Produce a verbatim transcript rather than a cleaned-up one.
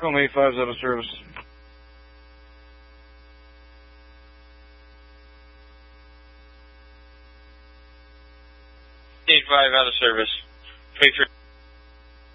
Call me five's out of service. eight five out of service. Patriot.